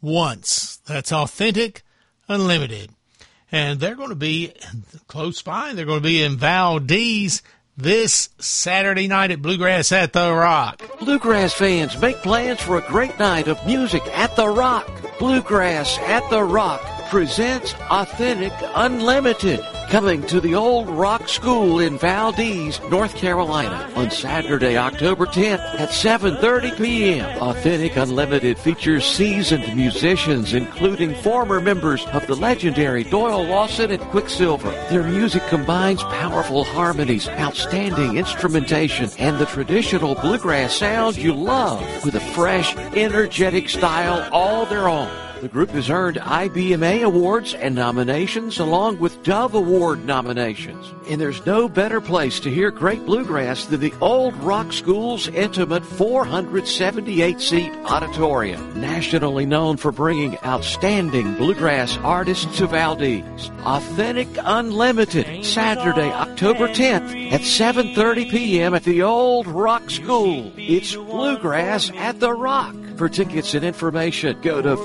once. That's Authentic Unlimited. And they're going to be close by. They're going to be in Valdez this Saturday night at Bluegrass at the Rock. Bluegrass fans, make plans for a great night of music at the Rock. Bluegrass at the Rock presents Authentic Unlimited, coming to the Old Rock School in Valdez, North Carolina, on Saturday, October 10th at 7:30 p.m. Authentic Unlimited features seasoned musicians, including former members of the legendary Doyle Lawson and Quicksilver. Their music combines powerful harmonies, outstanding instrumentation, and the traditional bluegrass sound you love with a fresh, energetic style all their own. The group has earned IBMA awards and nominations along with Dove Award nominations. And there's no better place to hear great bluegrass than the Old Rock School's intimate 478-seat auditorium, nationally known for bringing outstanding bluegrass artists to Valdez. Authentic Unlimited, Saturday, October 10th at 7:30 p.m. at the Old Rock School. It's Bluegrass at the Rock. For tickets and information, go to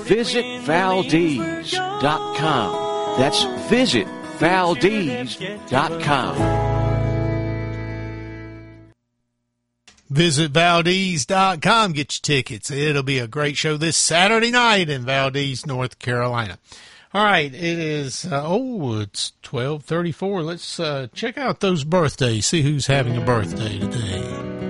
visitvaldez.com. That's visitvaldez.com. Visit Valdez.com. Get your tickets. It'll be a great show this Saturday night in Valdez, North Carolina. All right, it is, it's 12:34. Let's check out those birthdays, see who's having a birthday today.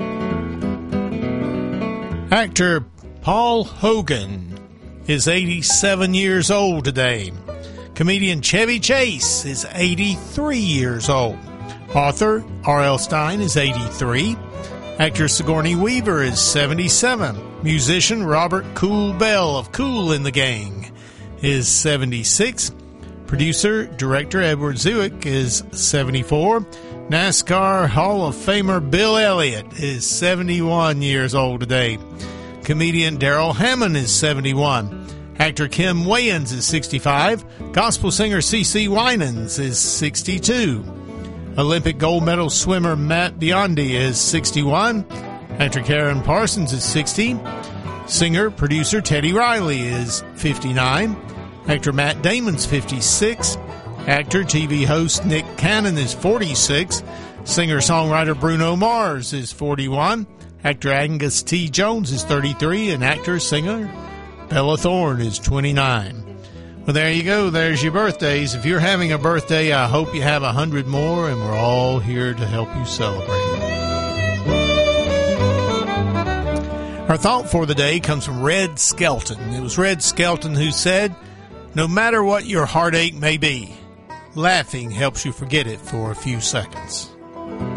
Actor Paul Hogan is 87 years old today. Comedian Chevy Chase is 83 years old. Author R.L. Stine is 83. Actor Sigourney Weaver is 77. Musician Robert Cool Bell of Kool and the Gang is 76. Producer, director Edward Zwick is 74. NASCAR Hall of Famer Bill Elliott is 71 years old today. Comedian Darrell Hammond is 71. Actor Kim Wayans is 65. Gospel singer CeCe Winans is 62. Olympic gold medal swimmer Matt Biondi is 61. Actor Karen Parsons is 60. Singer, producer Teddy Riley is 59. Actor Matt Damon's 56. Actor, TV host Nick Cannon is 46. Singer-songwriter Bruno Mars is 41. Actor Angus T. Jones is 33, and actor-singer Bella Thorne is 29. Well, there you go. There's your birthdays. If you're having a birthday, I hope you have 100 more, and we're all here to help you celebrate. Our thought for the day comes from Red Skelton. It was Red Skelton who said, "No matter what your heartache may be, laughing helps you forget it for a few seconds."